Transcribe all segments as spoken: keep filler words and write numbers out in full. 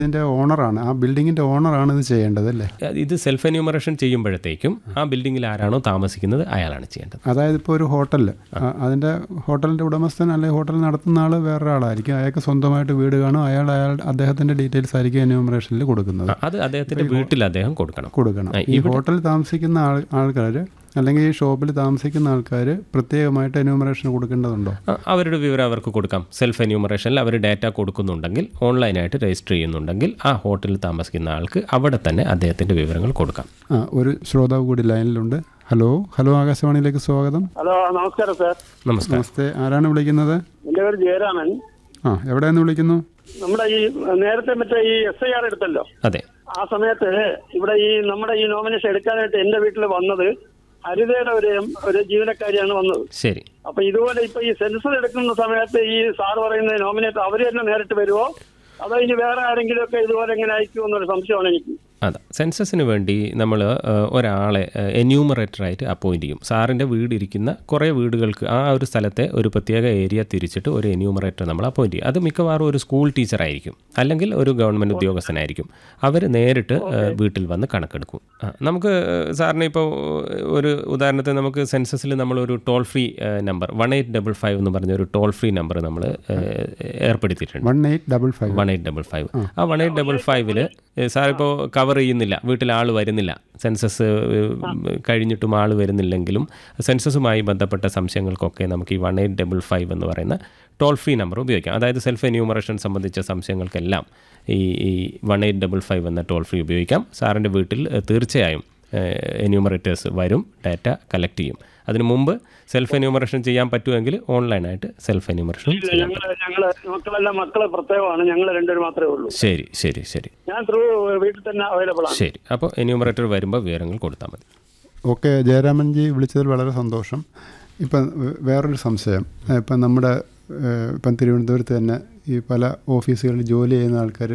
ഇതിൻ്റെ ഓണറാണ്, ആ ബിൽഡിങ്ങിൻ്റെ ഓണറാണ് ഇത് ചെയ്യേണ്ടത് അല്ലേ? ഇത് സെൽഫ് എന്യൂമറേഷൻ ചെയ്യുമ്പോഴത്തേക്കും ആ ബിൽഡിങ്ങിൽ ആരാണോ താമസിക്കുന്നത് അയാളാണ് ചെയ്യേണ്ടത്. അതായത് ഇപ്പോൾ ഒരു ഹോട്ടലിൽ അതിൻ്റെ ഹോട്ടലിൻ്റെ ഉടമസ്ഥൻ അല്ലെങ്കിൽ ഹോട്ടൽ നടത്തുന്ന ആൾ വേറൊരാളായിരിക്കും, അയാൾക്ക് സ്വന്തമായിട്ട് വീട് കാണും, അയാൾ അയാൾ അദ്ദേഹത്തിൻ്റെ ഡീറ്റെയിൽസ് ആയിരിക്കും എന്യൂമറേഷനിൽ കൊടുക്കുന്നത്. അത് അദ്ദേഹത്തിൻ്റെ വീട്ടിൽ അദ്ദേഹം കൊടുക്കണം കൊടുക്കണം ഈ ഹോട്ടലിൽ താമസിക്കുന്ന ആൾ ആൾക്കാർ അല്ലെങ്കിൽ ഈ ഷോപ്പിൽ താമസിക്കുന്ന ആൾക്കാർ പ്രത്യേകമായിട്ട് എന്യൂമറേഷൻ കൊടുക്കേണ്ടതുണ്ടോ? അവരുടെ വിവരം അവർക്ക് കൊടുക്കാം. സെൽഫ് എന്യൂമറേഷനിൽ അവർ ഡാറ്റ കൊടുക്കുന്നുണ്ടെങ്കിൽ, ഓൺലൈനായിട്ട് രജിസ്റ്റർ ചെയ്യുന്നുണ്ടെങ്കിൽ ആ ഹോട്ടലിൽ താമസിക്കുന്ന ആൾക്ക് അവിടെ തന്നെ അദ്ദേഹത്തിൻ്റെ വിവരങ്ങൾ കൊടുക്കാം. ആ ഒരു ശ്രോതാവ് കൂടി ലൈനിലുണ്ട്. ഹലോ ഹലോ ആകാശവാണിയിലേക്ക് സ്വാഗതം. ഹലോ, നമസ്കാരം സാർ. നമസ്കാരം. നമസ്തേ, ആരാണ് വിളിക്കുന്നത്? എൻ്റെ പേര് ജയരാമൻ. ആ എവിടെ നിന്ന് വിളിക്കുന്നു? നമ്മുടെ ഈ നേരത്തെ മറ്റേ ഈ എസ് ഐ ആർ എടുത്തല്ലോ, അതെ. ആ സമയത്ത് ഇവിടെ ഈ നമ്മുടെ ഈ നോമിനേഷൻ എടുക്കാനായിട്ട് എൻ്റെ വീട്ടിൽ വന്നത് ഹരിതയുടെ ഒരു ഒരു ജീവനക്കാരിയാണ് വന്നത്. ശരി. അപ്പൊ ഇതുപോലെ ഇപ്പൊ ഈ സെൻസസ് എടുക്കുന്ന സമയത്ത് ഈ സാർ പറയുന്ന നോമിനേറ്റ് അവര് തന്നെ നേരിട്ട് വരുമോ അതോ ഇനി വേറെ ആരെങ്കിലും ഒക്കെ ഇതുപോലെ എങ്ങനെ അയക്കുമോ എന്നൊരു സംശയമാണ് എനിക്ക്. അതെ, സെൻസസിന് വേണ്ടി നമ്മൾ ഒരാളെ എന്യൂമറേറ്ററായിട്ട് അപ്പോയിൻറ്റ് ചെയ്യും. സാറിൻ്റെ വീടിരിക്കുന്ന കുറേ വീടുകൾക്ക് ആ ഒരു സ്ഥലത്തെ ഒരു പ്രത്യേക ഏരിയ തിരിച്ചിട്ട് ഒരു എന്യൂമറേറ്റർ നമ്മൾ അപ്പോയിൻറ്റ് ചെയ്യും. അത് മിക്കവാറും ഒരു സ്കൂൾ ടീച്ചറായിരിക്കും അല്ലെങ്കിൽ ഒരു ഗവൺമെൻറ് ഉദ്യോഗസ്ഥനായിരിക്കും. അവർ നേരിട്ട് വീട്ടിൽ വന്ന് കണക്കെടുക്കും. നമുക്ക് സാറിന് ഇപ്പോൾ ഒരു ഉദാഹരണത്തിന് നമുക്ക് സെൻസസിൽ നമ്മളൊരു toll free number one eight double five എന്ന് പറഞ്ഞ ഒരു ടോൾ ഫ്രീ നമ്പർ നമ്മൾ ഏർപ്പെടുത്തിയിട്ടുണ്ട്. One eight double five one eight double five ആ വൺ എയ്റ്റ് ഡബിൾ ഫൈവിൽ സാറിപ്പോൾ കവർ ചെയ്യുന്നില്ല, വീട്ടിൽ ആൾ വരുന്നില്ല, സെൻസസ് കഴിഞ്ഞിട്ടും ആൾ വരുന്നില്ലെങ്കിലും സെൻസസുമായി ബന്ധപ്പെട്ട സംശയങ്ങൾക്കൊക്കെ നമുക്ക് ഈ വൺ എയ്റ്റ് ഡബിൾ ഫൈവ് എന്ന് പറയുന്ന ടോൾ ഫ്രീ നമ്പർ ഉപയോഗിക്കാം. അതായത് സെൽഫ് എന്യൂമറേഷൻ സംബന്ധിച്ച സംശയങ്ങൾക്കെല്ലാം ഈ ഈ വൺ എയ്റ്റ് ഡബിൾ ഫൈവ് എന്ന ടോൾ ഫ്രീ ഉപയോഗിക്കാം. സാറിൻ്റെ വീട്ടിൽ തീർച്ചയായും എന്യൂമറേറ്റേഴ്സ് വരും, ഡാറ്റ കളക്ട് ചെയ്യും. അതിനു മുമ്പ് സെൽഫ് എന്യൂമറേഷൻ ചെയ്യാൻ പറ്റുമെങ്കിൽ ഓൺലൈനായിട്ട് സെൽഫ് എന്യൂമറേഷൻ ചെയ്യാം. മക്കളെല്ലാം മക്കളെ പ്രത്യേകമാണ്, ഞങ്ങൾ രണ്ടുപേരും മാത്രമേ ഉള്ളൂ. ശരി ശരി ശരി ഞാൻ ത്രൂ വീട്ടിൽ തന്നെ അവൈലബിൾ ആണ്. ശരി, അപ്പോൾ എന്യൂമറേറ്റർ വരുമ്പോൾ വിവരങ്ങൾ കൊടുത്താൽ മതി. ഓക്കെ, ജയരാമൻജി വിളിച്ചതിൽ വളരെ സന്തോഷം. ഇപ്പം വേറൊരു സംശയം, ഇപ്പം നമ്മുടെ ഇപ്പം തിരുവനന്തപുരത്ത് തന്നെ ഈ പല ഓഫീസുകളിൽ ജോലി ചെയ്യുന്ന ആൾക്കാർ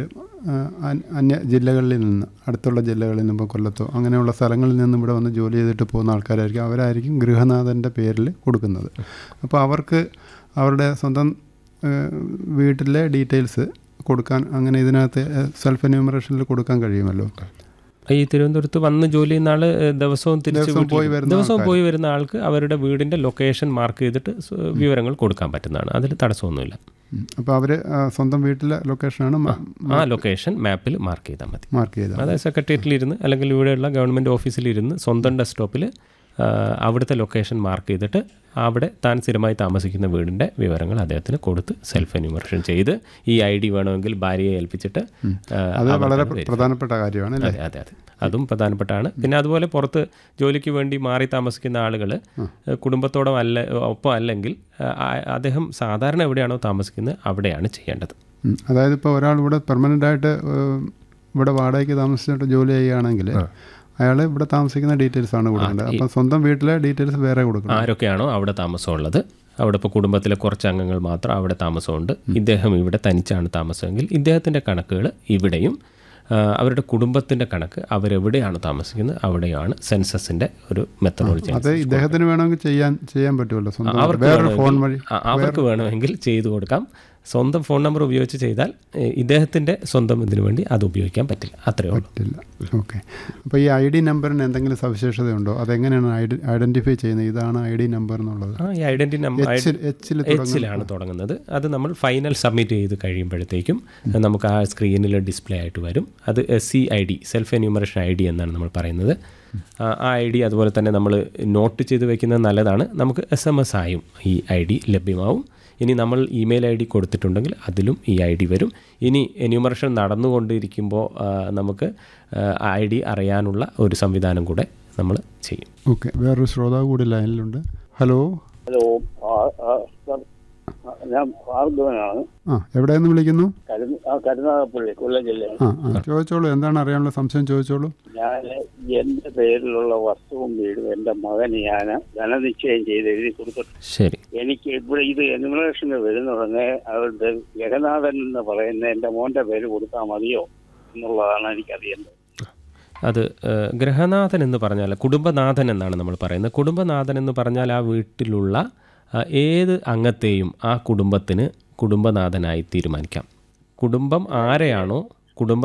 അന്യ ജില്ലകളിൽ നിന്ന്, അടുത്തുള്ള ജില്ലകളിൽ നിന്ന്, ഇപ്പോൾ കൊല്ലത്തോ അങ്ങനെയുള്ള സ്ഥലങ്ങളിൽ നിന്നും ഇവിടെ വന്ന് ജോലി ചെയ്തിട്ട് പോകുന്ന ആൾക്കാരായിരിക്കും. അവരായിരിക്കും ഗൃഹനാഥൻ്റെ പേരിൽ കൊടുക്കുന്നത്. അപ്പോൾ അവർക്ക് അവരുടെ സ്വന്തം വീട്ടിലെ ഡീറ്റെയിൽസ് കൊടുക്കാൻ അങ്ങനെ ഇതിനകത്ത് സെൽഫ് എന്യൂമറേഷനിൽ കൊടുക്കാൻ കഴിയുമല്ലോ. ഈ തിരുവനന്തപുരത്ത് വന്ന് ജോലി ചെയ്യുന്ന ആൾ ദിവസവും തിരിച്ച് ദിവസവും പോയി വരുന്ന ആൾക്ക് അവരുടെ വീടിൻ്റെ ലൊക്കേഷൻ മാർക്ക് ചെയ്തിട്ട് വിവരങ്ങൾ കൊടുക്കാൻ പറ്റുന്നതാണ്. അതിൽ തടസ്സമൊന്നുമില്ല. അപ്പോൾ അവർ സ്വന്തം വീട്ടിലെ ലൊക്കേഷനാണ് ആ ലൊക്കേഷൻ മാപ്പിൽ മാർക്ക് ചെയ്താൽ മതി. മാർക്ക് ചെയ്താൽ അതായത് സെക്രട്ടേറിയറ്റിലിരുന്ന് അല്ലെങ്കിൽ ഇവിടെയുള്ള ഗവൺമെൻറ് ഓഫീസിലിരുന്ന് സ്വന്തം ഡെസ്ക്ടോപ്പിൽ അവിടുത്തെ ലൊക്കേഷൻ മാർക്ക് ചെയ്തിട്ട് അവിടെ താൻ സ്ഥിരമായി താമസിക്കുന്ന വീടിൻ്റെ വിവരങ്ങൾ അദ്ദേഹത്തിന് കൊടുത്ത് സെൽഫ് എന്യൂമറേഷൻ ചെയ്ത് ഈ ഐ ഡി വേണമെങ്കിൽ ഭാര്യയെ ഏൽപ്പിച്ചിട്ട് അത് വളരെ പ്രധാനപ്പെട്ട കാര്യമാണ്. അതെ അതെ അതെ അതും പ്രധാനപ്പെട്ടാണ്. പിന്നെ അതുപോലെ പുറത്ത് ജോലിക്ക് വേണ്ടി മാറി താമസിക്കുന്ന ആളുകൾ കുടുംബത്തോടൊപ്പം അല്ല ഒപ്പം അല്ലെങ്കിൽ അദ്ദേഹം സാധാരണ എവിടെയാണോ താമസിക്കുന്നത് അവിടെയാണ് ചെയ്യേണ്ടത്. അതായത് ഇപ്പോൾ ഒരാൾ ഇവിടെ പെർമനൻ്റായിട്ട് ഇവിടെ വാടകയ്ക്ക് താമസിച്ചിട്ട് ജോലി ചെയ്യുകയാണെങ്കിൽ അയാൾ ഇവിടെ താമസിക്കുന്ന ഡീറ്റെയിൽസ് ആണ് കൊടുക്കേണ്ടത്. അപ്പം സ്വന്തം വീട്ടിലെ ഡീറ്റെയിൽസ് വേറെ കൊടുക്കണം. ആരൊക്കെയാണോ അവിടെ താമസമുള്ളത്, അവിടെ ഇപ്പോൾ കുടുംബത്തിലെ കുറച്ച് അംഗങ്ങൾ മാത്രം അവിടെ താമസമുണ്ട്, ഇദ്ദേഹം ഇവിടെ തനിച്ചാണ് താമസമെങ്കിൽ ഇദ്ദേഹത്തിൻ്റെ കണക്കുകൾ ഇവിടെയും അവരുടെ കുടുംബത്തിൻ്റെ കണക്ക് അവരെവിടെയാണ് താമസിക്കുന്നത് അവിടെയാണ് സെൻസസിൻ്റെ ഒരു മെത്തഡോളജി. അത് ഇദ്ദേഹത്തിന് വേണമെങ്കിൽ ചെയ്യാൻ ചെയ്യാൻ പറ്റുമല്ലോ, അവർക്ക് വേണമെങ്കിൽ ചെയ്തു കൊടുക്കാം. സ്വന്തം ഫോൺ നമ്പർ ഉപയോഗിച്ച് ചെയ്താൽ ഇദ്ദേഹത്തിൻ്റെ സ്വന്തം ഇതിനു വേണ്ടി അത് ഉപയോഗിക്കാൻ പറ്റില്ല, അത്രയേ ഉള്ളൂ. പറ്റില്ല. ഓക്കെ. അപ്പോൾ ഈ ഐ ഡി നമ്പറിന് എന്തെങ്കിലും സവിശേഷതയുണ്ടോ? അതെങ്ങനെയാണ് ഐഡൻറ്റിഫൈ ചെയ്യുന്നത് ഇതാണ് ഐ ഡി നമ്പർ എന്നുള്ളത്? ആ ഈ ഐഡൻറ്റി നമ്പർ എച്ചിലാണ് തുടങ്ങുന്നത്. അത് നമ്മൾ ഫൈനൽ സബ്മിറ്റ് ചെയ്ത് കഴിയുമ്പോഴത്തേക്കും നമുക്ക് ആ സ്ക്രീനിൽ ഡിസ്പ്ലേ ആയിട്ട് വരും. അത് S C I D self enumeration I D എന്നാണ് നമ്മൾ പറയുന്നത്. ആ ഐ ഡി അതുപോലെ തന്നെ നമ്മൾ നോട്ട് ചെയ്ത് വയ്ക്കുന്നത് നല്ലതാണ്. നമുക്ക് എസ് എം എസ് ആയും ഈ ഐ ഡി ലഭ്യമാവും. ഇനി നമ്മൾ ഇമെയിൽ ഐ ഡി കൊടുത്തിട്ടുണ്ടെങ്കിൽ അതിലും ഈ ഐ ഡി വരും. ഇനി എന്യൂമറേഷൻ നടന്നുകൊണ്ടിരിക്കുമ്പോൾ നമുക്ക് ഐ ഡി അറിയാനുള്ള ഒരു സംവിധാനം കൂടെ നമ്മൾ ചെയ്യും. ഓക്കെ, വേറൊരു ശ്രോതാവ് കൂടി ലൈനിലുണ്ട്. ഹലോ ഹലോ ഞാൻ ഭാർഗവനാണ്. ആ എവിടെ നിന്ന് വിളിക്കുന്നു? കരുനാഗപ്പള്ളി, കൊല്ലം ജില്ലയിൽ. ആ ചോദിച്ചോളൂ, എന്താണ് അറിയാനുള്ള സംശയം ചോദിച്ചോളൂ. ഞാൻ എന്റെ പേരിലുള്ള വസ്തുവും വീടും എന്റെ മകന് ഞാൻ ധനനിശ്ചയം ചെയ്ത് എഴുതി കൊടുത്തിട്ടുണ്ട്. ശരി. എനിക്ക് ഇവിടെ ഇത് എന്യൂമറേഷന് വരുന്നുടനെ അവരുടെ ജഗന്നാഥൻ എന്ന് പറയുന്ന എന്റെ മോന്റെ പേര് കൊടുത്താൽ മതിയോ എന്നുള്ളതാണ് എനിക്കറിയേണ്ടത്. അത് ഗൃഹനാഥൻ എന്ന് പറഞ്ഞാൽ കുടുംബനാഥൻ എന്നാണ് നമ്മൾ പറയുന്നത്. കുടുംബനാഥൻ എന്ന് പറഞ്ഞാൽ ആ വീട്ടിലുള്ള ഏത് അംഗത്തെയും ആ കുടുംബത്തിന് കുടുംബനാഥനായി തീരുമാനിക്കാം. കുടുംബം ആരെയാണോ കുടുംബ